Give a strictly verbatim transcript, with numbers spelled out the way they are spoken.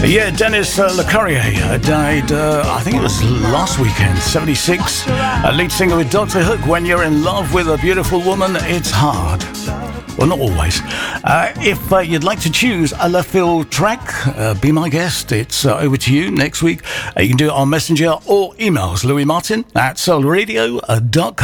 Yeah, Dennis uh, Le Carrier uh, died, uh, I think it was last weekend, seventy-six. Uh, lead singer with Doctor Hook. When you're in love with a beautiful woman, it's hard. Well, not always. Uh, if uh, you'd like to choose a left field track, uh, be my guest. It's uh, over to you next week. Uh, you can do it on Messenger or emails. Louis Martin at soul radio dot com.